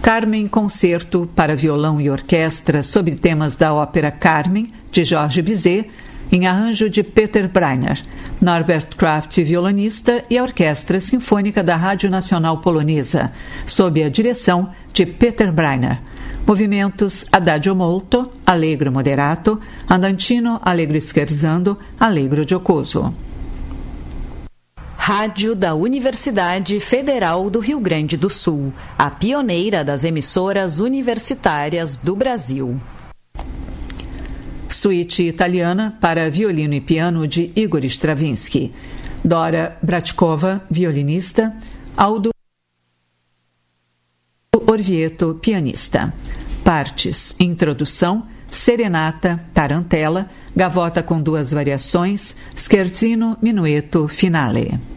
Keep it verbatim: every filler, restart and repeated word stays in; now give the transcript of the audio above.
Carmen Concerto para violão e orquestra sobre temas da ópera Carmen, de Georges Bizet, em arranjo de Peter Breiner, Norbert Kraft, violonista, e a Orquestra Sinfônica da Rádio Nacional Polonesa, sob a direção de Peter Breiner. Movimentos Adagio molto, Allegro moderato, Andantino, Allegro scherzando, Allegro giocoso. Rádio da Universidade Federal do Rio Grande do Sul, a pioneira das emissoras universitárias do Brasil. Suíte italiana para violino e piano de Igor Stravinsky. Dora Bratkova, violinista. Aldo Orvieto, pianista. Partes: introdução, serenata, tarantela, gavota com duas variações, scherzino, minueto, finale.